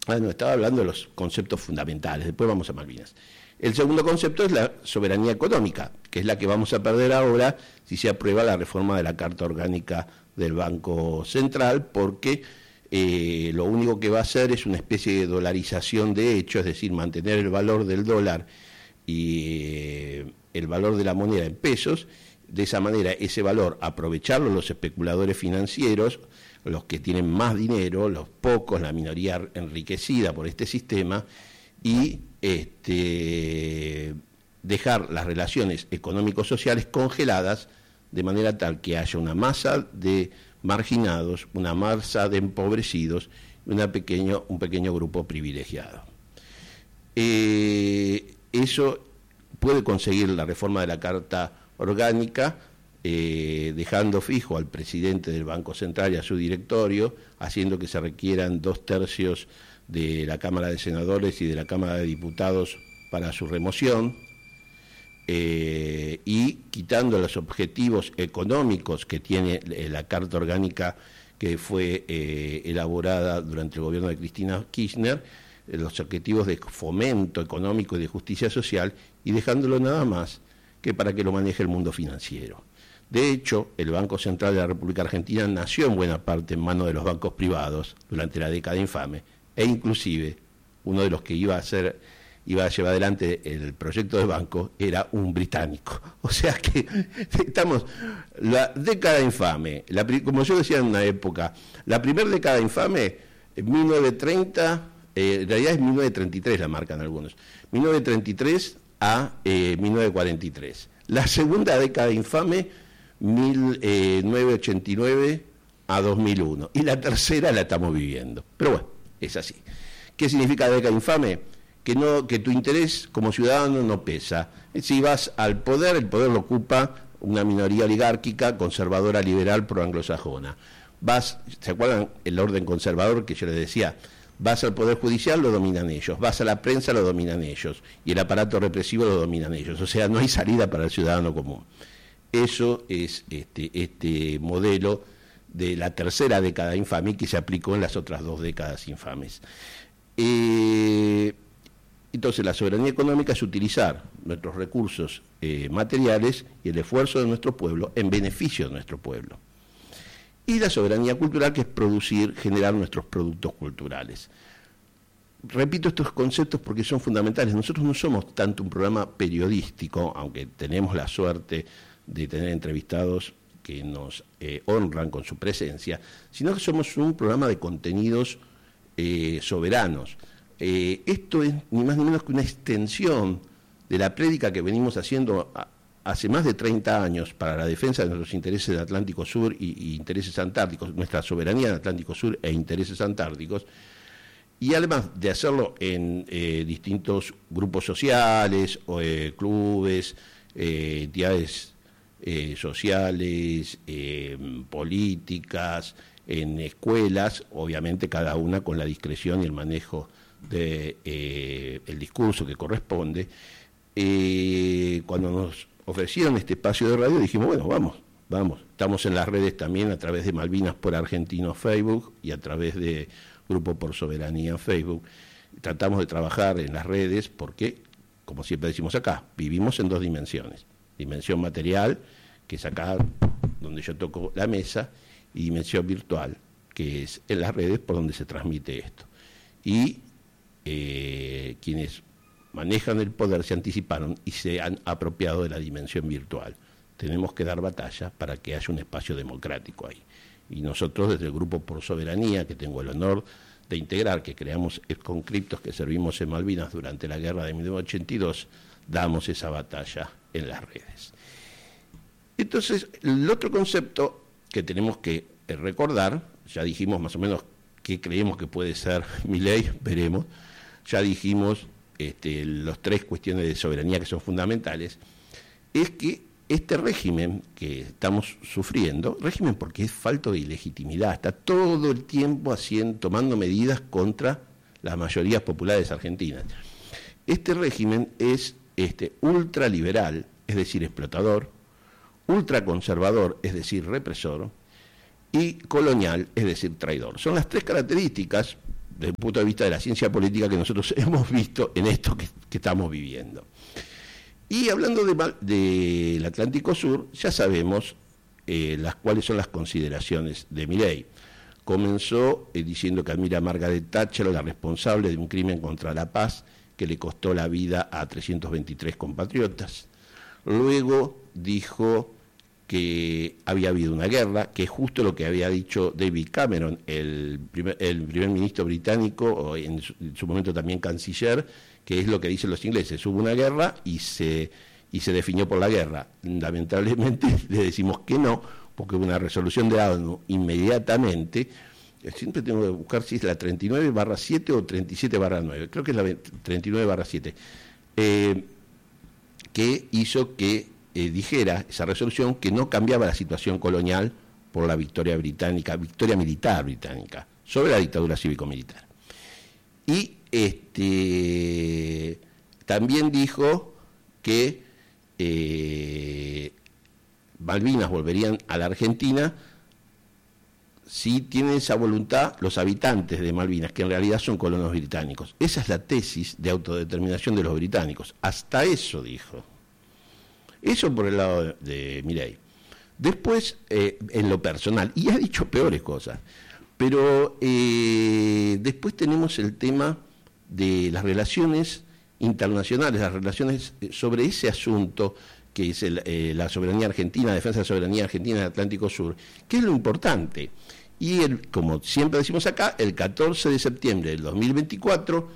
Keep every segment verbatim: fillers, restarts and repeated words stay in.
Ah, no, estaba hablando de los conceptos fundamentales, después vamos a Malvinas. El segundo concepto es la soberanía económica, que es la que vamos a perder ahora si se aprueba la reforma de la Carta Orgánica del Banco Central, porque eh, lo único que va a hacer es una especie de dolarización de hecho, es decir, mantener el valor del dólar y eh, el valor de la moneda en pesos. De esa manera, ese valor, aprovecharlo los especuladores financieros, los que tienen más dinero, los pocos, la minoría enriquecida por este sistema, y este, dejar las relaciones económico-sociales congeladas de manera tal que haya una masa de marginados, una masa de empobrecidos y una pequeño, un pequeño grupo privilegiado. Eh, eso puede conseguir la reforma de la Carta Orgánica, eh, dejando fijo al presidente del Banco Central y a su directorio, haciendo que se requieran dos tercios de la Cámara de Senadores y de la Cámara de Diputados para su remoción, eh, y quitando los objetivos económicos que tiene la Carta Orgánica que fue eh, elaborada durante el gobierno de Cristina Kirchner, eh, los objetivos de fomento económico y de justicia social, y dejándolo nada más que para que lo maneje el mundo financiero. De hecho, el Banco Central de la República Argentina nació en buena parte en manos de los bancos privados durante la década infame, e inclusive uno de los que iba a hacer, iba a llevar adelante el proyecto del banco era un británico. O sea que estamos, la década infame, la, como yo decía en una época, la primera década infame, en mil novecientos treinta, eh, en realidad es mil novecientos treinta y tres, la marcan algunos, mil novecientos treinta y tres a eh, mil novecientos cuarenta y tres. La segunda década infame, mil novecientos ochenta y nueve a dos mil uno. Y la tercera la estamos viviendo. Pero bueno, es así. ¿Qué significa década infame? Que, no, que tu interés como ciudadano no pesa. Si vas al poder, el poder lo ocupa una minoría oligárquica, conservadora, liberal, pro-anglosajona. Vas, ¿se acuerdan el orden conservador que yo les decía? Vas al Poder Judicial, lo dominan ellos. Vas a la prensa, lo dominan ellos. Y el aparato represivo lo dominan ellos. O sea, no hay salida para el ciudadano común. Eso es este, este modelo de la tercera década infame que se aplicó en las otras dos décadas infames. Eh, entonces, la soberanía económica es utilizar nuestros recursos eh, materiales y el esfuerzo de nuestro pueblo en beneficio de nuestro pueblo. Y la soberanía cultural, que es producir, generar nuestros productos culturales. Repito estos conceptos porque son fundamentales. Nosotros no somos tanto un programa periodístico, aunque tenemos la suerte de tener entrevistados que nos eh, honran con su presencia, sino que somos un programa de contenidos eh, soberanos. Eh, esto es ni más ni menos que una extensión de la prédica que venimos haciendo a, hace más de treinta años para la defensa de nuestros intereses del Atlántico Sur y, y intereses antárticos, nuestra soberanía en Atlántico Sur e intereses antárticos, y además de hacerlo en eh, distintos grupos sociales, o, eh, clubes, eh, entidades eh, sociales, eh, políticas, en escuelas, obviamente cada una con la discreción y el manejo del de, eh, discurso que corresponde. Eh, cuando nos ofrecieron este espacio de radio, dijimos, bueno, vamos, vamos. Estamos en las redes también a través de Malvinas por Argentino Facebook y a través de Grupo por Soberanía Facebook. Tratamos de trabajar en las redes porque, como siempre decimos acá, vivimos en dos dimensiones. Dimensión material, que es acá donde yo toco la mesa, y dimensión virtual, que es en las redes por donde se transmite esto. Y eh, quienes manejan el poder se anticiparon y se han apropiado de la dimensión virtual. Tenemos que dar batalla para que haya un espacio democrático ahí. Y nosotros desde el Grupo por Soberanía, que tengo el honor de integrar, que creamos Conscriptos que servimos en Malvinas durante la guerra de mil novecientos ochenta y dos, damos esa batalla en las redes. Entonces, el otro concepto que tenemos que recordar, ya dijimos más o menos qué creemos que puede ser mi ley, veremos, ya dijimos Este, los tres cuestiones de soberanía que son fundamentales, es que este régimen que estamos sufriendo, régimen porque es falto de ilegitimidad, está todo el tiempo haciendo, tomando medidas contra las mayorías populares argentinas. Este régimen es este, ultraliberal, es decir, explotador, ultraconservador, es decir, represor, y colonial, es decir, traidor. Son las tres características desde el punto de vista de la ciencia política que nosotros hemos visto en esto que, que estamos viviendo. Y hablando de, del Atlántico Sur, ya sabemos eh, las cuáles son las consideraciones de Milei. Comenzó eh, diciendo que admira a Margaret Thatcher, la responsable de un crimen contra la paz que le costó la vida a trescientos veintitrés compatriotas. Luego dijo que había habido una guerra, que es justo lo que había dicho David Cameron, el primer, el primer ministro británico, o en su, en su momento también canciller, que es lo que dicen los ingleses: hubo una guerra y se, y se definió por la guerra. Lamentablemente le decimos que no, porque hubo una resolución de la ONU inmediatamente, siempre tengo que buscar si es la treinta y nueve barra siete o treinta y siete barra nueve, creo que es la treinta y nueve barra siete, eh, que hizo que eh, dijera esa resolución que no cambiaba la situación colonial por la victoria británica, victoria militar británica, sobre la dictadura cívico-militar. Y este también dijo que eh, Malvinas volverían a la Argentina si tienen esa voluntad los habitantes de Malvinas, que en realidad son colonos británicos. Esa es la tesis de autodeterminación de los británicos. Hasta eso dijo. Eso por el lado de Milei. Después, eh, en lo personal, y ha dicho peores cosas, pero eh, después tenemos el tema de las relaciones internacionales, las relaciones sobre ese asunto que es el, eh, la soberanía argentina, la defensa de la soberanía argentina del Atlántico Sur, que es lo importante. Y el, como siempre decimos acá, el catorce de septiembre del dos mil veinticuatro,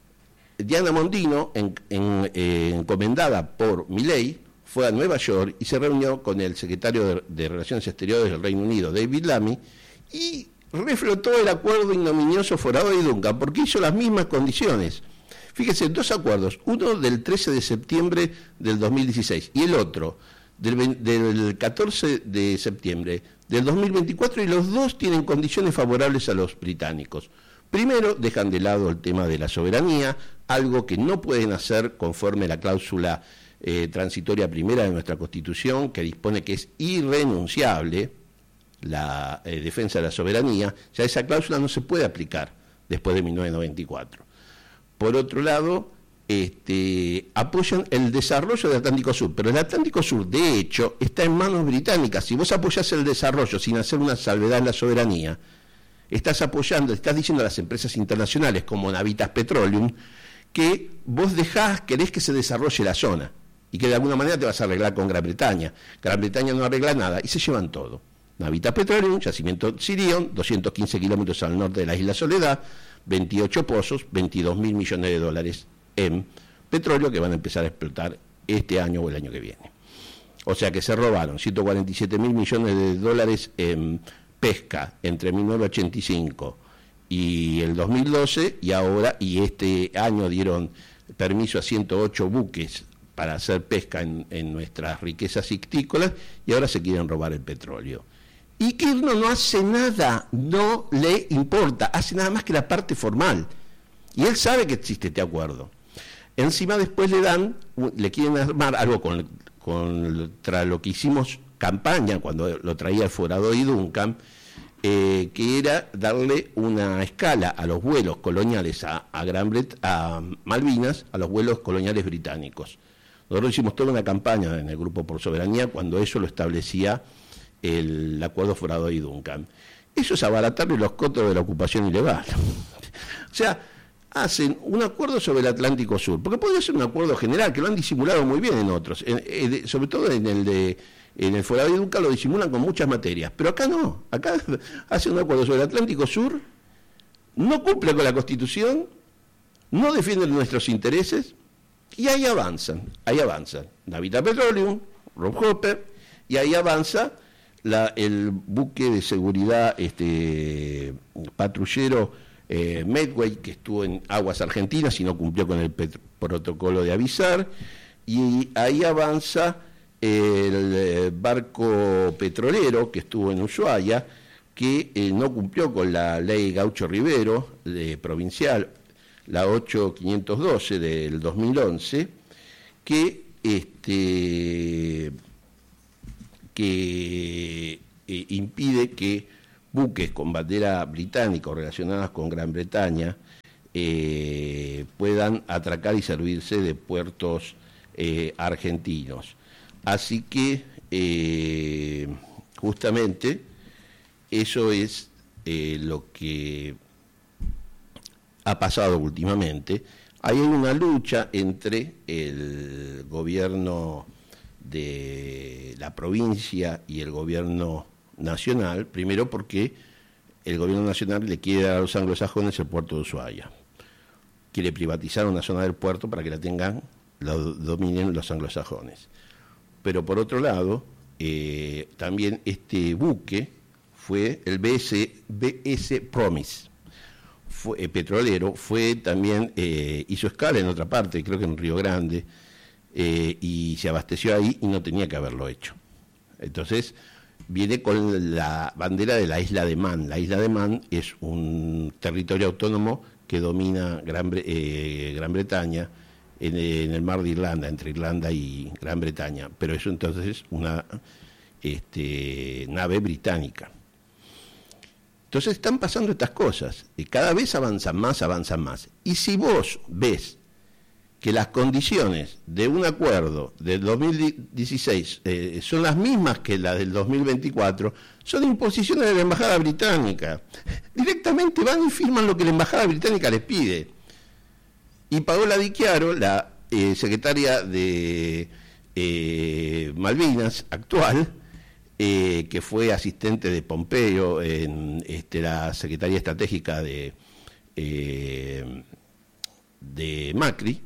Diana Mondino, en, en, eh, encomendada por Milei, fue a Nueva York y se reunió con el secretario de, de Relaciones Exteriores del Reino Unido, David Lammy, y reflotó el acuerdo ignominioso Forador y Duncan, porque hizo las mismas condiciones. Fíjese, dos acuerdos, uno del trece de septiembre del dos mil dieciséis y el otro del, del catorce de septiembre del dos mil veinticuatro, y los dos tienen condiciones favorables a los británicos. Primero, dejan de lado el tema de la soberanía, algo que no pueden hacer conforme la cláusula eh, transitoria primera de nuestra Constitución, que dispone que es irrenunciable la eh, defensa de la soberanía. Ya esa cláusula no se puede aplicar después de mil novecientos noventa y cuatro. Por otro lado, este, apoyan el desarrollo del Atlántico Sur, pero el Atlántico Sur, de hecho, está en manos británicas. Si vos apoyás el desarrollo sin hacer una salvedad en la soberanía, estás apoyando, estás diciendo a las empresas internacionales como Navitas Petroleum que vos dejás, querés que se desarrolle la zona y que de alguna manera te vas a arreglar con Gran Bretaña. Gran Bretaña no arregla nada y se llevan todo. Navitas Petroleum, yacimiento Sirion, doscientos quince kilómetros al norte de la isla Soledad, veintiocho pozos, veintidós mil millones de dólares en petróleo que van a empezar a explotar este año o el año que viene. O sea que se robaron ciento cuarenta y siete mil millones de dólares en pesca entre mil novecientos ochenta y cinco y el dos mil doce, y ahora, y este año dieron permiso a ciento ocho buques para hacer pesca en, en nuestras riquezas ictícolas, y ahora se quieren robar el petróleo. Y Kirchner no hace nada, no le importa, hace nada más que la parte formal. Y él sabe que existe este acuerdo. Encima después le dan, le quieren armar algo con, contra lo que hicimos campaña cuando lo traía el Forador y Duncan, eh, que era darle una escala a los vuelos coloniales a, a, Gran Bret- a Malvinas, a los vuelos coloniales británicos. Nosotros hicimos toda una campaña en el Grupo por Soberanía cuando eso lo establecía el acuerdo Forador y Duncan. Eso es abaratarle los costos de la ocupación ilegal. O sea, hacen un acuerdo sobre el Atlántico Sur, porque podría ser un acuerdo general, que lo han disimulado muy bien en otros, en, en, sobre todo en el de en el Forador y Duncan lo disimulan con muchas materias, pero acá no, acá hacen un acuerdo sobre el Atlántico Sur, no cumple con la Constitución, no defienden nuestros intereses, y ahí avanzan, ahí avanzan. Navitas Petroleum, Rob Hopper, y ahí avanza La, el buque de seguridad este patrullero eh, Medway, que estuvo en aguas argentinas y no cumplió con el pet- protocolo de avisar, y ahí avanza el eh, barco petrolero que estuvo en Ushuaia, que eh, no cumplió con la ley Gaucho Rivero de provincial, la ocho mil quinientos doce del dos mil once, que este que eh, impide que buques con bandera británica o relacionadas con Gran Bretaña eh, puedan atracar y servirse de puertos eh, argentinos. Así que eh, justamente eso es eh, lo que ha pasado últimamente. Hay una lucha entre el gobierno de la provincia y el gobierno nacional, primero porque el gobierno nacional le quiere dar a los anglosajones el puerto de Ushuaia. Quiere privatizar una zona del puerto para que la tengan, la dominen los anglosajones. Pero por otro lado, eh, también este buque fue el B S, B S Promise, fue, eh, petrolero, fue también, eh, hizo escala en otra parte, creo que en Río Grande, eh, y se abasteció ahí y no tenía que haberlo hecho. Entonces, viene con la bandera de la isla de Man. La isla de Man es un territorio autónomo que domina Gran, Bre eh, Gran Bretaña en, en el mar de Irlanda, entre Irlanda y Gran Bretaña, pero eso entonces es una este, nave británica. Entonces están pasando estas cosas, y cada vez avanzan más, avanzan más. Y si vos ves que las condiciones de un acuerdo del dos mil dieciséis eh, son las mismas que las del dos mil veinticuatro, son imposiciones de la Embajada Británica. Directamente van y firman lo que la Embajada Británica les pide. Y Paola Di Chiaro, la eh, secretaria de eh, Malvinas actual, eh, que fue asistente de Pompeo en este, la Secretaría Estratégica de, eh, de Macri,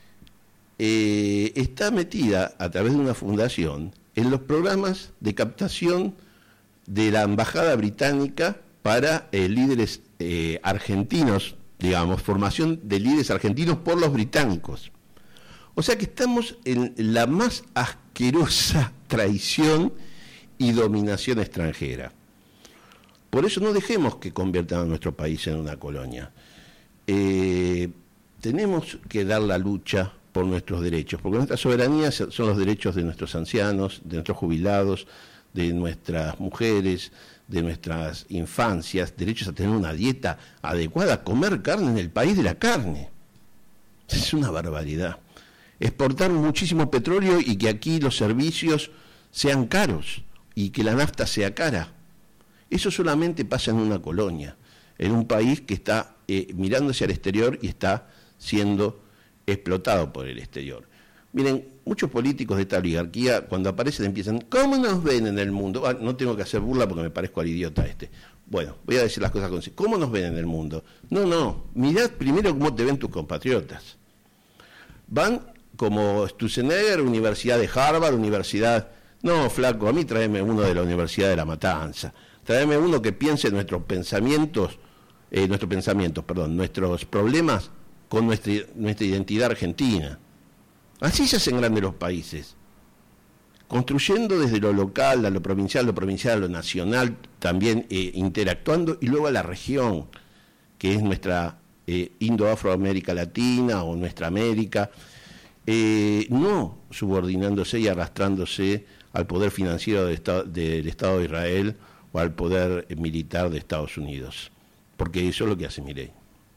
Eh, está metida a través de una fundación en los programas de captación de la Embajada Británica para eh, líderes eh, argentinos, digamos, formación de líderes argentinos por los británicos. O sea que estamos en la más asquerosa traición y dominación extranjera. Por eso no dejemos que conviertan a nuestro país en una colonia. Eh, tenemos que dar la lucha por nuestros derechos, porque nuestra soberanía son los derechos de nuestros ancianos, de nuestros jubilados, de nuestras mujeres, de nuestras infancias, derechos a tener una dieta adecuada, a comer carne en el país de la carne. Es una barbaridad. Exportar muchísimo petróleo y que aquí los servicios sean caros y que la nafta sea cara. Eso solamente pasa en una colonia, en un país que está eh, mirándose al exterior y está siendo explotado por el exterior. Miren, muchos políticos de esta oligarquía, cuando aparecen, empiezan, ¿cómo nos ven en el mundo? Ah, no tengo que hacer burla porque me parezco al idiota este. Bueno, voy a decir las cosas con... ¿Cómo nos ven en el mundo? No, no, mirad primero cómo te ven tus compatriotas. Van como Sturzenegger, Universidad de Harvard, Universidad... No, flaco, a mí tráeme uno de la Universidad de La Matanza. Tráeme uno que piense nuestros pensamientos, eh, nuestros pensamientos, perdón, nuestros problemas con nuestra, nuestra identidad argentina. Así se hacen grandes los países, construyendo desde lo local, a lo provincial, lo provincial, a lo nacional, también eh, interactuando, y luego a la región, que es nuestra eh, Indo-Afroamérica Latina o nuestra América, eh, no subordinándose y arrastrándose al poder financiero del Estado, del Estado de Israel o al poder militar de Estados Unidos, porque eso es lo que hace Milei.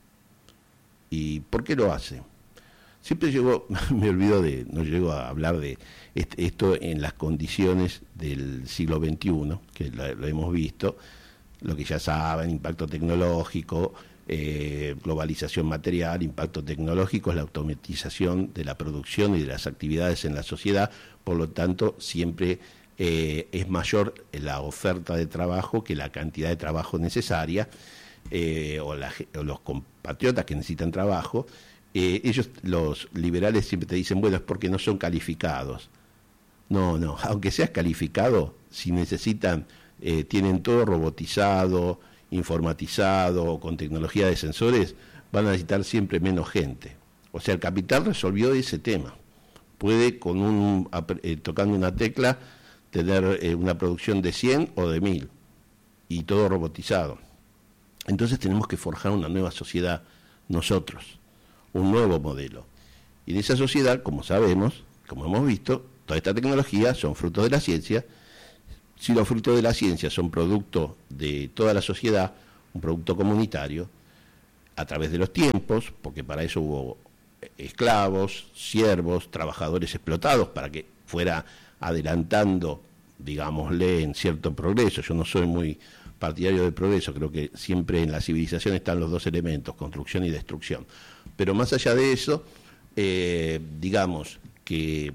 ¿Y por qué lo hace? Siempre llego, me olvido de, no llego a hablar de este, esto en las condiciones del siglo veintiuno, que lo, lo hemos visto, lo que ya saben, impacto tecnológico, eh, globalización material, impacto tecnológico, es la automatización de la producción y de las actividades en la sociedad, por lo tanto siempre eh, es mayor la oferta de trabajo que la cantidad de trabajo necesaria, eh, o, la, o los compatriotas que necesitan trabajo. Eh, ellos, los liberales, siempre te dicen, bueno, es porque no son calificados. No, no, aunque seas calificado, si necesitan, eh, tienen todo robotizado, informatizado, con tecnología de sensores, van a necesitar siempre menos gente. O sea, el capital resolvió ese tema. Puede, con un eh, tocando una tecla, tener eh, una producción de cien o de mil, y todo robotizado. Entonces tenemos que forjar una nueva sociedad nosotros, un nuevo modelo. Y en esa sociedad, como sabemos, como hemos visto, toda esta tecnología son frutos de la ciencia, Si los frutos de la ciencia son producto de toda la sociedad, un producto comunitario, a través de los tiempos, porque para eso hubo esclavos, siervos, trabajadores explotados, para que fuera adelantando, digámosle, en cierto progreso. Yo no soy muy partidario del progreso, creo que siempre en la civilización están los dos elementos, construcción y destrucción. Pero más allá de eso, eh, digamos que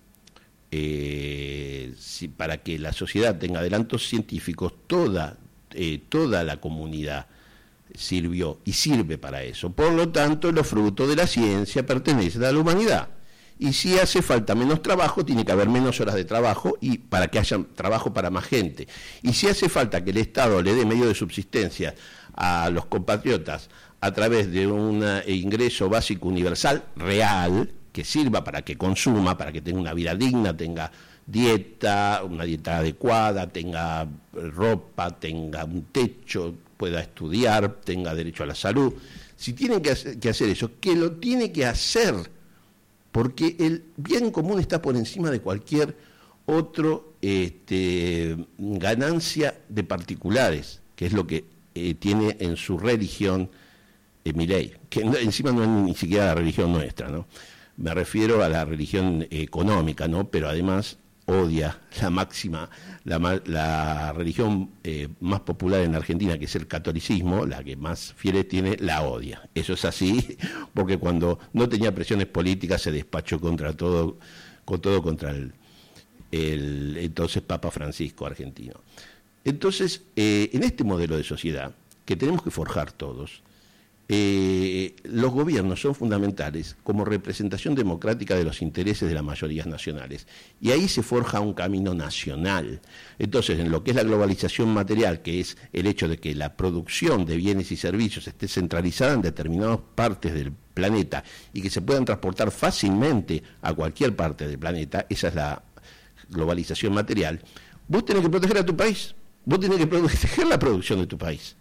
eh, si, para que la sociedad tenga adelantos científicos, toda, eh, toda la comunidad sirvió y sirve para eso. Por lo tanto, los frutos de la ciencia pertenecen a la humanidad. Y si hace falta menos trabajo, tiene que haber menos horas de trabajo y para que haya trabajo para más gente. Y si hace falta que el Estado le dé medio de subsistencia a los compatriotas a través de un ingreso básico universal real, que sirva para que consuma, para que tenga una vida digna, tenga dieta, una dieta adecuada, tenga ropa, tenga un techo, pueda estudiar, tenga derecho a la salud. Si tiene que hacer, que hacer eso, que lo tiene que hacer, porque el bien común está por encima de cualquier otro este, ganancia de particulares, que es lo que eh, tiene en su religión eh, Milei, que no, encima no es ni siquiera la religión nuestra, ¿no? Me refiero a la religión económica, ¿no? Pero además odia la máxima, la, la religión eh, más popular en Argentina, que es el catolicismo, la que más fieles tiene, la odia. Eso es así, porque cuando no tenía presiones políticas se despachó contra todo, con todo contra el, el entonces Papa Francisco argentino. Entonces, eh, en este modelo de sociedad, que tenemos que forjar todos, Eh, los gobiernos son fundamentales como representación democrática de los intereses de las mayorías nacionales, y ahí se forja un camino nacional. Entonces, en lo que es la globalización material, que es el hecho de que la producción de bienes y servicios esté centralizada en determinadas partes del planeta y que se puedan transportar fácilmente a cualquier parte del planeta, esa es la globalización material. Vos tenés que proteger a tu país, vos tenés que proteger la producción de tu país.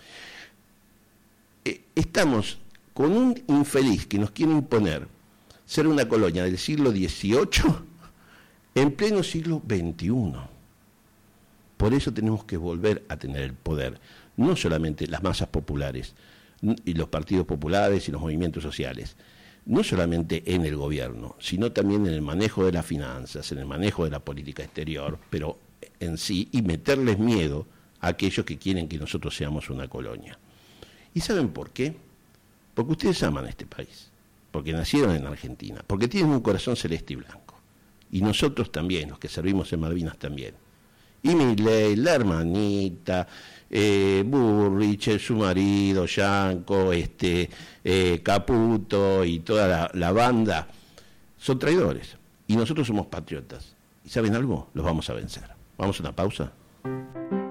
Estamos con un infeliz que nos quiere imponer ser una colonia del siglo dieciocho en pleno siglo veintiuno. Por eso tenemos que volver a tener el poder, no solamente las masas populares y los partidos populares y los movimientos sociales, no solamente en el gobierno, sino también en el manejo de las finanzas, en el manejo de la política exterior, pero en sí, y meterles miedo a aquellos que quieren que nosotros seamos una colonia. ¿Y saben por qué? Porque ustedes aman a este país, porque nacieron en Argentina, porque tienen un corazón celeste y blanco. Y nosotros también, los que servimos en Malvinas también. Y Milei, la hermanita, eh, Burrich, su marido, Yanco, este, eh, Caputo y toda la, la banda, son traidores. Y nosotros somos patriotas. ¿Y saben algo? Los vamos a vencer. ¿Vamos a una pausa?